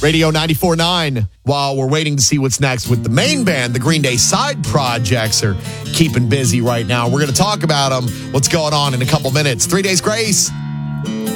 Radio 94.9. While we're waiting to see what's next with the main band, the Green Day side projects are keeping busy right now. We're going to talk about them, what's going on in a couple minutes. 3 Days Grace.